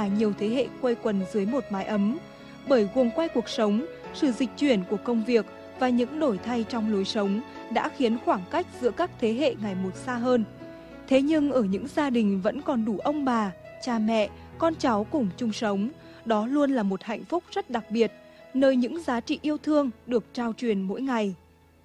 cả nhiều thế hệ quây quần dưới một mái ấm. Bởi guồng quay cuộc sống, sự dịch chuyển của công việc và những đổi thay trong lối sống đã khiến khoảng cách giữa các thế hệ ngày một xa hơn. Thế nhưng ở những gia đình vẫn còn đủ ông bà, cha mẹ, con cháu cùng chung sống, đó luôn là một hạnh phúc rất đặc biệt, nơi những giá trị yêu thương được trao truyền mỗi ngày.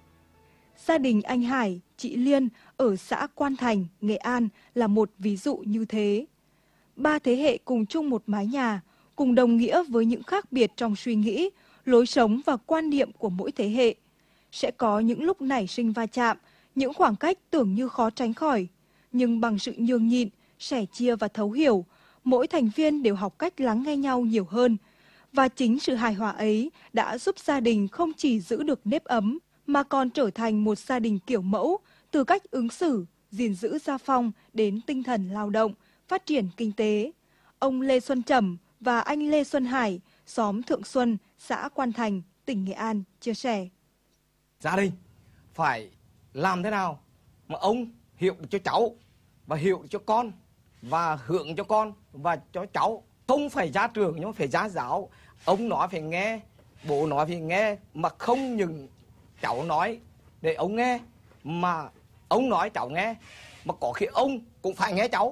Gia đình anh Hải, chị Liên ở xã Quan Thành, Nghệ An là một ví dụ như thế. 3 thế hệ cùng chung một mái nhà, cùng đồng nghĩa với những khác biệt trong suy nghĩ, lối sống và quan niệm của mỗi thế hệ. Sẽ có những lúc nảy sinh va chạm, những khoảng cách tưởng như khó tránh khỏi. Nhưng bằng sự nhường nhịn, sẻ chia và thấu hiểu, mỗi thành viên đều học cách lắng nghe nhau nhiều hơn. Và chính sự hài hòa ấy đã giúp gia đình không chỉ giữ được nếp ấm, mà còn trở thành một gia đình kiểu mẫu, từ cách ứng xử, gìn giữ gia phong đến tinh thần lao động, phát triển kinh tế. Ông Lê Xuân Trầm và anh Lê Xuân Hải, xóm Thượng Xuân, xã Quan Thành, tỉnh Nghệ An chia sẻ. Gia đình phải làm thế nào mà ông hiểu được cho cháu và hiểu được cho con và hướng cho con và cho cháu. Không phải gia trưởng nhưng phải gia giáo. Ông nói phải nghe, bố nói phải nghe, mà không những cháu nói để ông nghe, mà ông nói cháu nghe, mà có khi ông cũng phải nghe cháu,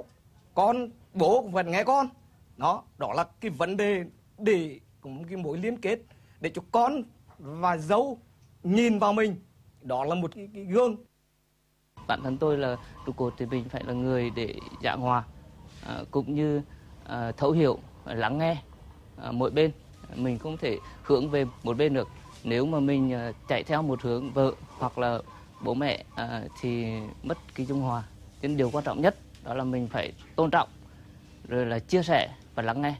bố cũng phải nghe con. Đó là cái vấn đề để cũng cái mối liên kết để cho con và dâu nhìn vào mình. Đó là một cái gương. Bản thân tôi là trụ cột thì mình phải là người để giảng hòa, cũng như thấu hiểu, lắng nghe mỗi bên. Mình không thể hướng về một bên được. Nếu mà mình chạy theo một hướng, vợ hoặc là bố mẹ thì mất cái dung hòa. Nên điều quan trọng nhất đó là mình phải tôn trọng, rồi là chia sẻ và lắng nghe.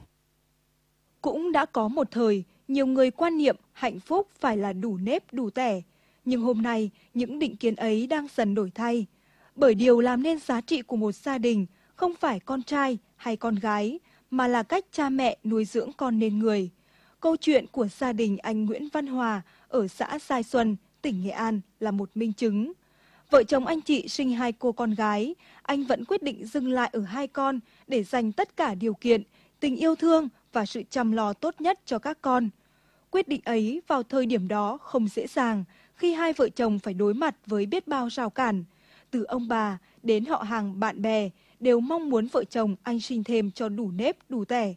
Cũng đã có một thời, nhiều người quan niệm hạnh phúc phải là đủ nếp đủ tẻ. Nhưng hôm nay, những định kiến ấy đang dần đổi thay. Bởi điều làm nên giá trị của một gia đình không phải con trai hay con gái, mà là cách cha mẹ nuôi dưỡng con nên người. Câu chuyện của gia đình anh Nguyễn Văn Hòa ở xã Sai Xuân, tỉnh Nghệ An là một minh chứng. Vợ chồng anh chị sinh 2 cô con gái, anh vẫn quyết định dừng lại ở 2 con để dành tất cả điều kiện, tình yêu thương và sự chăm lo tốt nhất cho các con. Quyết định ấy vào thời điểm đó không dễ dàng khi 2 vợ chồng phải đối mặt với biết bao rào cản. Từ ông bà đến họ hàng bạn bè đều mong muốn vợ chồng anh sinh thêm cho đủ nếp đủ tẻ.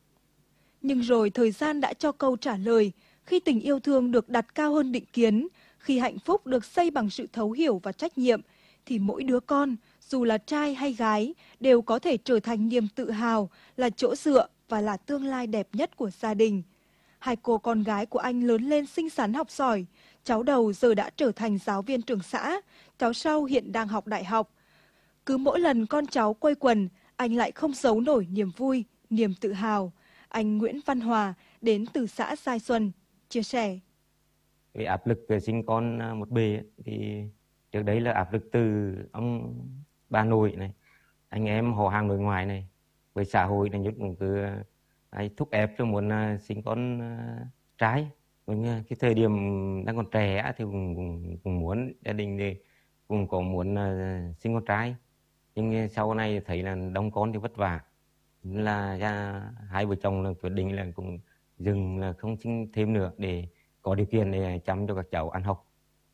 Nhưng rồi thời gian đã cho câu trả lời, khi tình yêu thương được đặt cao hơn định kiến, khi hạnh phúc được xây bằng sự thấu hiểu và trách nhiệm, thì mỗi đứa con, dù là trai hay gái, đều có thể trở thành niềm tự hào, là chỗ dựa và là tương lai đẹp nhất của gia đình. 2 cô con gái của anh lớn lên xinh xắn học giỏi, cháu đầu giờ đã trở thành giáo viên trường xã, cháu sau hiện đang học đại học. Cứ mỗi lần con cháu quây quần, anh lại không giấu nổi niềm vui, niềm tự hào. Anh Nguyễn Văn Hòa đến từ xã Sai Xuân chia sẻ. Cái áp lực sinh con một bề thì trước đấy là áp lực từ ông bà nội này, anh em họ hàng nội ngoại này, với xã hội này, cũng cứ thúc ép cho muốn sinh con trai. Cái thời điểm đang còn trẻ thì cũng muốn gia đình thì cũng có muốn sinh con trai, nhưng sau này thấy là đông con thì vất vả, là hai vợ chồng là quyết định là cũng dừng, là không sinh thêm nữa để có điều kiện để chăm cho các cháu ăn học.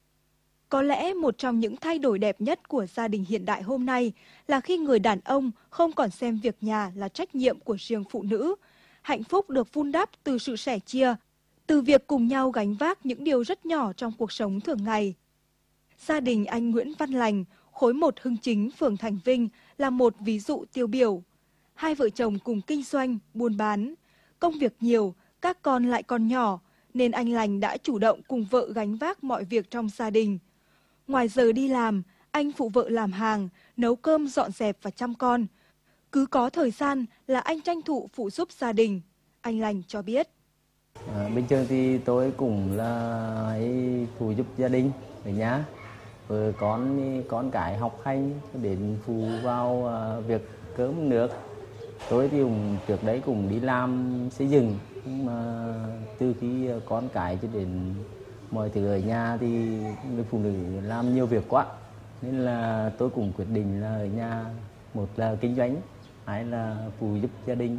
Có lẽ một trong những thay đổi đẹp nhất của gia đình hiện đại hôm nay là khi người đàn ông không còn xem việc nhà là trách nhiệm của riêng phụ nữ. Hạnh phúc được vun đắp từ sự sẻ chia, từ việc cùng nhau gánh vác những điều rất nhỏ trong cuộc sống thường ngày. Gia đình anh Nguyễn Văn Lành, khối 1 Hưng Chính, phường Thành Vinh là một ví dụ tiêu biểu. 2 vợ chồng cùng kinh doanh, buôn bán. Công việc nhiều, các con lại còn nhỏ, nên anh Lành đã chủ động cùng vợ gánh vác mọi việc trong gia đình. Ngoài giờ đi làm, anh phụ vợ làm hàng, nấu cơm, dọn dẹp và chăm con. Cứ có thời gian là anh tranh thủ phụ giúp gia đình. Anh Lành cho biết. Bình thường thì tôi cũng là phụ giúp gia đình ở nhà. Vợ con cái học hành đến phụ vào việc cơm nước. Tôi thì trước đấy cũng đi làm xây dựng, nhưng mà từ khi con cái cho đến mọi thứ ở nhà thì người phụ nữ làm nhiều việc quá, nên là tôi cũng quyết định là ở nhà, một là kinh doanh, hai là phụ giúp gia đình.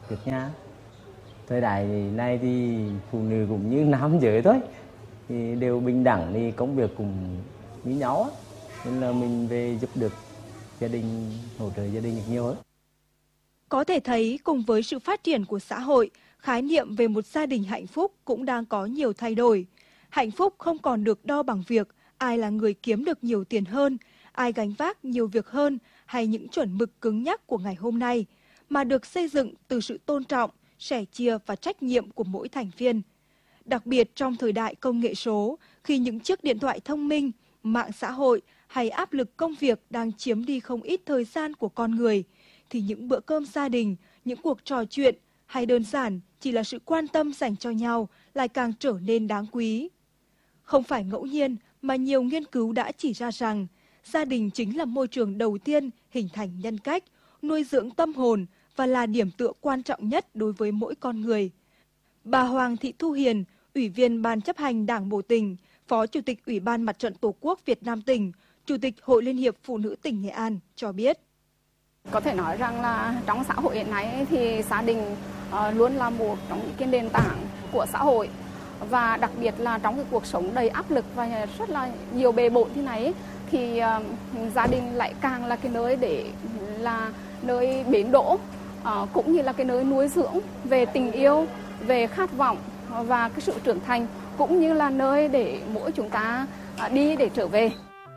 việc nhà. Thời đại này thì phụ nữ cũng như nam giới thôi, thì đều bình đẳng, thì công việc cũng như nhau á, nên là mình về giúp được gia đình, hỗ trợ gia đình được nhiều hơn. Có thể thấy cùng với sự phát triển của xã hội, khái niệm về một gia đình hạnh phúc cũng đang có nhiều thay đổi. Hạnh phúc không còn được đo bằng việc ai là người kiếm được nhiều tiền hơn, ai gánh vác nhiều việc hơn hay những chuẩn mực cứng nhắc của ngày hôm nay, mà được xây dựng từ sự tôn trọng, sẻ chia và trách nhiệm của mỗi thành viên. Đặc biệt trong thời đại công nghệ số, khi những chiếc điện thoại thông minh, mạng xã hội hay áp lực công việc đang chiếm đi không ít thời gian của con người, thì những bữa cơm gia đình, những cuộc trò chuyện hay đơn giản chỉ là sự quan tâm dành cho nhau lại càng trở nên đáng quý. Không phải ngẫu nhiên mà nhiều nghiên cứu đã chỉ ra rằng gia đình chính là môi trường đầu tiên hình thành nhân cách, nuôi dưỡng tâm hồn và là điểm tựa quan trọng nhất đối với mỗi con người. Bà Hoàng Thị Thu Hiền, Ủy viên Ban chấp hành Đảng Bộ tỉnh, Phó Chủ tịch Ủy ban Mặt trận Tổ quốc Việt Nam tỉnh, Chủ tịch Hội Liên hiệp Phụ nữ tỉnh Nghệ An cho biết. Có thể nói rằng là trong xã hội hiện nay thì gia đình luôn là một trong những cái nền tảng của xã hội, và đặc biệt là trong cái cuộc sống đầy áp lực và rất là nhiều bề bộn thế này thì gia đình lại càng là cái nơi để là nơi bến đỗ, cũng như là cái nơi nuôi dưỡng về tình yêu, về khát vọng và cái sự trưởng thành, cũng như là nơi để mỗi chúng ta đi để trở về.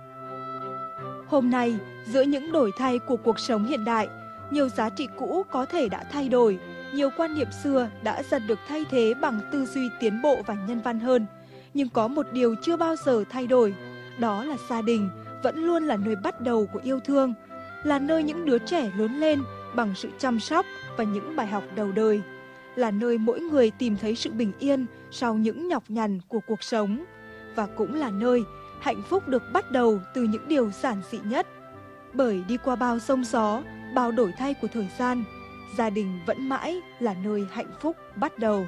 Hôm nay, giữa những đổi thay của cuộc sống hiện đại, nhiều giá trị cũ có thể đã thay đổi, nhiều quan niệm xưa đã dần được thay thế bằng tư duy tiến bộ và nhân văn hơn. Nhưng có một điều chưa bao giờ thay đổi, đó là gia đình vẫn luôn là nơi bắt đầu của yêu thương, là nơi những đứa trẻ lớn lên bằng sự chăm sóc và những bài học đầu đời, là nơi mỗi người tìm thấy sự bình yên sau những nhọc nhằn của cuộc sống, và cũng là nơi hạnh phúc được bắt đầu từ những điều giản dị nhất. Bởi đi qua bao sóng gió, bao đổi thay của thời gian, gia đình vẫn mãi là nơi hạnh phúc bắt đầu.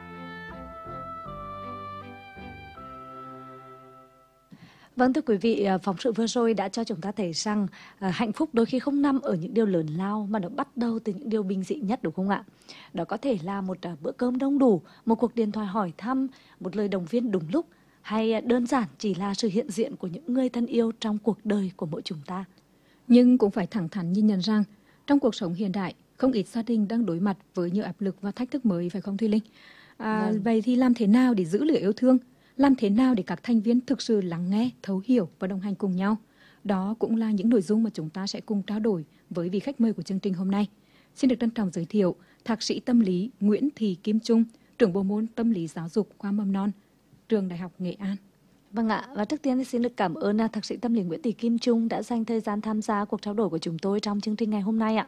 Vâng, thưa quý vị, phóng sự vừa rồi đã cho chúng ta thấy rằng hạnh phúc đôi khi không nằm ở những điều lớn lao mà nó bắt đầu từ những điều bình dị nhất, đúng không ạ? Đó có thể là một bữa cơm đông đủ, một cuộc điện thoại hỏi thăm, một lời động viên đúng lúc, hay đơn giản chỉ là sự hiện diện của những người thân yêu trong cuộc đời của mỗi chúng ta. Nhưng cũng phải thẳng thắn nhìn nhận rằng trong cuộc sống hiện đại, không ít gia đình đang đối mặt với nhiều áp lực và thách thức mới, phải không Thùy Linh? Vậy thì làm thế nào để giữ lửa yêu thương? Làm thế nào để các thành viên thực sự lắng nghe, thấu hiểu và đồng hành cùng nhau? Đó cũng là những nội dung mà chúng ta sẽ cùng trao đổi với vị khách mời của chương trình hôm nay. Xin được trân trọng giới thiệu Thạc sĩ tâm lý Nguyễn Thị Kim Trung, trưởng bộ môn tâm lý giáo dục khoa mầm non, Trường Đại học Nghệ An. Vâng ạ, và trước tiên thì xin được cảm ơn Thạc sĩ tâm lý Nguyễn Thị Kim Trung đã dành thời gian tham gia cuộc trao đổi của chúng tôi trong chương trình ngày hôm nay ạ.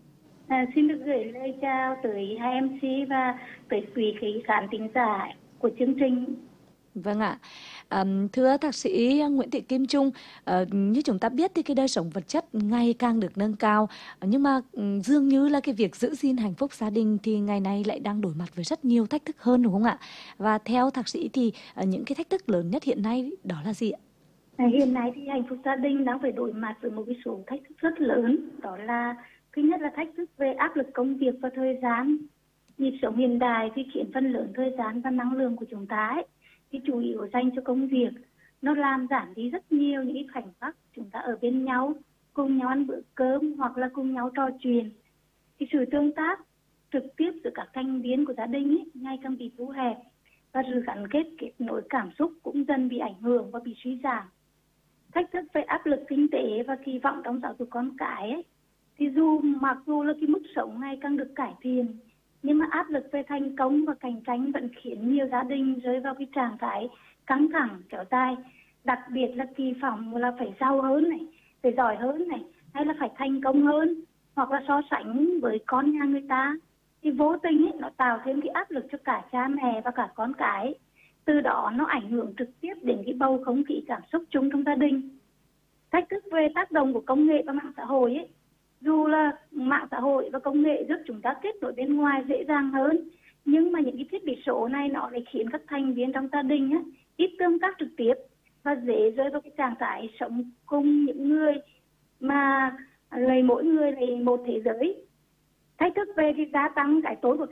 Xin được gửi lời chào tới hai MC và tới quý khán thính giả của chương trình. Vâng ạ. Thưa Thạc sĩ Nguyễn Thị Kim Trung, như chúng ta biết thì cái đời sống vật chất ngày càng được nâng cao, nhưng mà dường như là cái việc giữ gìn hạnh phúc gia đình thì ngày nay lại đang đối mặt với rất nhiều thách thức hơn, đúng không ạ? Và theo Thạc sĩ thì những cái thách thức lớn nhất hiện nay đó là gì ạ? Hiện nay thì hạnh phúc gia đình đang phải đối mặt với một cái số thách thức rất lớn. Đó là thứ nhất là thách thức về áp lực công việc và thời gian. Nhịp sống hiện đại thì khiến phần lớn thời gian và năng lượng của chúng ta thì chủ yếu dành cho công việc. Nó làm giảm đi rất nhiều những khoảnh khắc chúng ta ở bên nhau, cùng nhau ăn bữa cơm hoặc là cùng nhau trò chuyện. Thì sự tương tác trực tiếp giữa các thành viên của gia đình ngày càng bị thu hẹp, và sự gắn kết nối cảm xúc cũng dần bị ảnh hưởng và bị suy giảm. Thách thức về áp lực kinh tế và kỳ vọng trong giáo dục con cái thì mặc dù là cái mức sống ngày càng được cải thiện, nhưng mà áp lực về thành công và cạnh tranh vẫn khiến nhiều gia đình rơi vào cái trạng thái căng thẳng kéo dài. Đặc biệt là kỳ vọng là phải giàu hơn này, phải giỏi hơn này, hay là phải thành công hơn, hoặc là so sánh với con nhà người ta, thì vô tình nó tạo thêm cái áp lực cho cả cha mẹ và cả con cái. Từ đó nó ảnh hưởng trực tiếp đến cái bầu không khí cảm xúc chung trong gia đình. Thách thức về tác động của công nghệ và mạng xã hội dù là mạng xã hội và công nghệ giúp chúng ta kết nối bên ngoài dễ dàng hơn, nhưng mà những cái thiết bị số này nó lại khiến các thành viên trong gia đình ít tương tác trực tiếp và dễ rơi vào cái trạng thái sống cùng những người mà lấy mỗi người lấy một thế giới. thách thức về cái gia tăng cái tối của